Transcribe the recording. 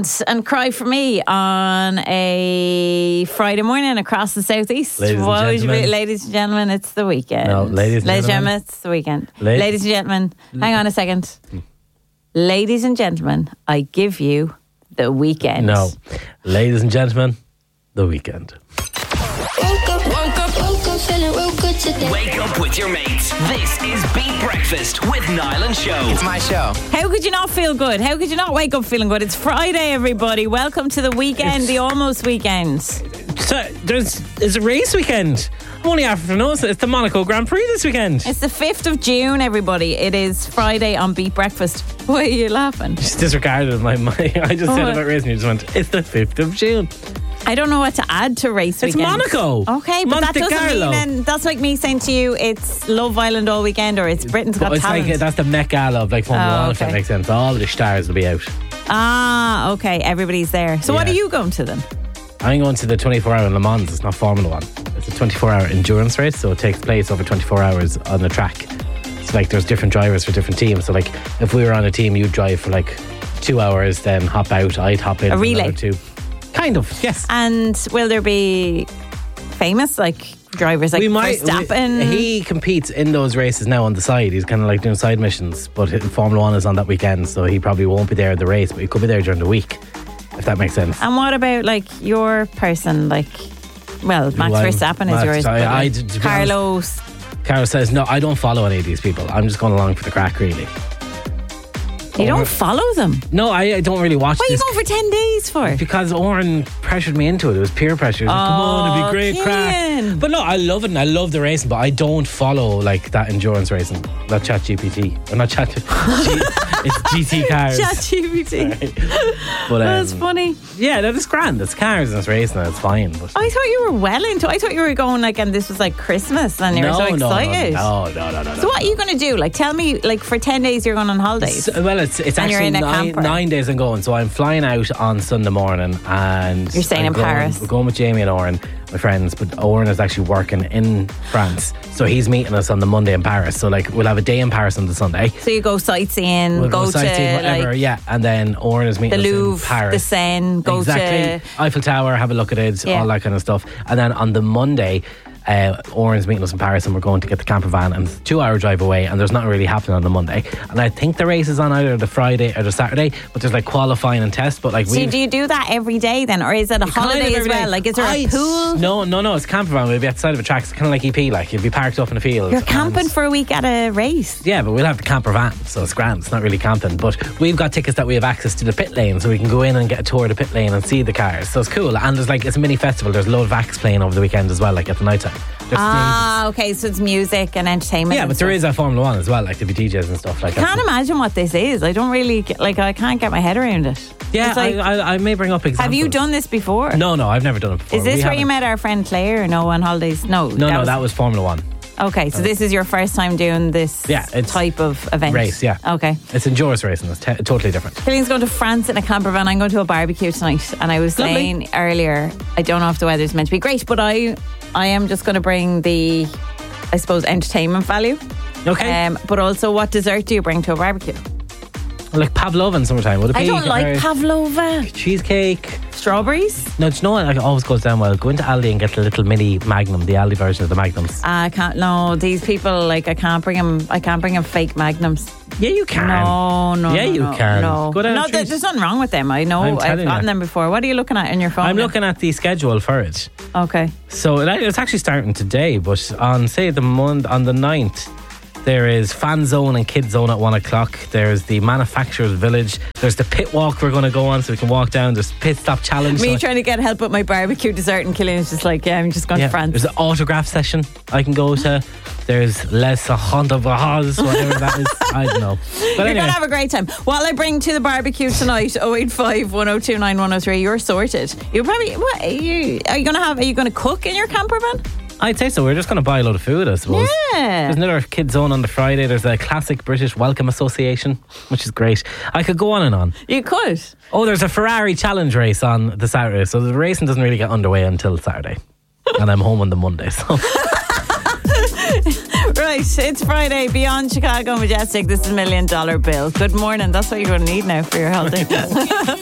Weekend and Cry For Me on a Friday morning across the southeast. Ladies Ladies and and gentlemen. gentlemen, it's the weekend. No, ladies and gentlemen. It's the weekend. Ladies and gentlemen, hang on a second. Ladies and gentlemen, I give you the weekend. No, ladies and gentlemen, the weekend. Woke up, feeling real good today. Wake up with your mates. This is Beat Breakfast with Niall and Show. It's my show. How could you not feel good? How could you not wake up feeling good? It's Friday, everybody. Welcome to the weekend, the almost weekend. So it's a race weekend. I'm only after noticing it's the Monaco Grand Prix this weekend. It's the 5th of June, everybody. It is Friday on Beat Breakfast. Why are you laughing? Just disregarded my I just said about racing. You just went, it's the 5th of June. I don't know what to add to race It's weekend. Monaco. Okay, but that Monte doesn't Carlo. mean then that's like me saying to you it's Love Island all weekend or it's Britain's Got It's Talent. like that's the Met Gala of like Formula 1, if okay. that makes sense. All the stars will be out. Ah, okay, everybody's there. So what Yeah. are you going to then? I'm going to the 24-hour Le Mans. It's not Formula 1. It's a 24-hour endurance race, so it takes place over 24 hours on the track. It's like there's different drivers for different teams. So like if we were on a team, you'd drive for like 2 hours, then hop out. I'd hop in A for relay? another 2. Kind of, yes. And will there be famous like drivers like Verstappen? He competes in those races now on the side. He's kind of like doing side missions, but Formula 1 is on that weekend, so he probably won't be there at the race, but he could be there during the week, if that makes sense. And what about like your person, like, well, Max Verstappen is Max, yours. to be but honest, Carlos says, no, I don't follow any of these people. I'm just going along for the crack, really. you don't follow them. No, I don't really watch What are you this. going for 10 days for? Because Oren pressured me into it. It was peer pressure. He was like, come on, it'd be great Cian. crack. But no, I love it and I love the racing, but I don't follow like that endurance racing. That Chat GPT. Or not Chat it's GT cars. ChatGPT. But, That's funny. yeah, that is grand. It's cars and it's racing and it's fine. But I thought you were well into it. I thought you were going like, and this was like Christmas and you were so excited. No. So what are you going to do? Like, tell me, like for 10 days you're going on holidays. Well, it's And you're actually in a camper. 9 days I'm going. So I'm flying out on Sunday morning and You're staying in Paris. We're going with Jamie and Oren, my friends, but Oren is actually working in France. So he's meeting us on the Monday in Paris. So like we'll have a day in Paris on the Sunday. So you go sightseeing, We'll go sightseeing, to whatever, like yeah. And then Oren is meeting the us in Louvre, Paris. the Seine, go exactly. to Eiffel Tower, have a look at it, Yeah. all that kind of stuff. And then on the Monday, Oren's meeting us in Paris and we're going to get the camper van and it's a 2-hour drive away and there's nothing really happening on the Monday. And I think the race is on either the Friday or the Saturday, but there's like qualifying and test. But like So do you do that every day then, or is it a holiday as well? Like, is there a pool? No, it's a camper van. We'll be at the side of a track. It's kind of like EP, like you'll be parked up in a field. You're camping for a week at a race. Yeah, but we'll have the camper van, so it's grand. It's not really camping, but we've got tickets that we have access to the pit lane, so we can go in and get a tour of the pit lane and see the cars. So it's cool. And there's like, it's a mini festival. There's a load of acts playing over the weekend as well, like at the night time. Ah, okay, so it's music and entertainment. Yeah, and but there stuff. is a Formula 1 as well, like there'll be DJs and stuff like I that. can't imagine what this is. I don't really I can't get my head around it. Yeah, It's like, I may bring up examples. have you done this before? No, I've never done it before. Is this We where you haven't. met our friend Claire? No, on holidays? No, That was Formula 1. Okay, so this is your first time doing this it's type of event? Race, yeah. Okay. It's endurance racing. It's totally different. Killian's going to France in a camper van. I'm going to a barbecue tonight. And I was Lovely. saying earlier, I don't know if the weather's meant to be great, but I am just going to bring the, I suppose, entertainment value. Okay. But also, what dessert do you bring to a barbecue? Like pavlova in summertime. Would it be? I don't like Or pavlova. cheesecake. Strawberries? No, do you know what? It always goes down well. Go into Aldi and get the little mini Magnum, the Aldi version of the Magnums. I can't. No, these people, like, I can't bring them fake magnums. Yeah, you can. No. Yeah, you no, can. No, Go down no. and treat. There's nothing wrong with them. I know. I'm I've telling gotten you. them before. What are you looking at in your phone? I'm now? looking at the schedule for it. Okay. So it's actually starting today, but on, say, on the 9th, there is Fan Zone and Kid Zone at 1 o'clock. There's the Manufacturers Village. There's the pit walk we're going to go on so we can walk down. There's Pit Stop Challenge. Me So trying to get help with my barbecue dessert, and Killian's just like, yeah, I'm just going to France. There's an autograph session I can go to. There's Les Honda Bahaz, whatever that is. I don't know. But You're anyway, going to have a great time. What I bring to the barbecue tonight, 085 102 9103, you're sorted. You probably, what, are you going to cook in your camper van? I'd say so. We're just going to buy a load of food, I suppose. Yeah. There's another Kid Zone on the Friday. There's a classic British Welcome Association, which is great. I could go on and on. You could. Oh, there's a Ferrari challenge race on the Saturday. So the racing doesn't really get underway until Saturday. And I'm home on the Monday, so... Right, it's Friday. Beyond Chicago Majestic, this is $1 Million Bill. Good morning. That's what you're going to need now for your holiday.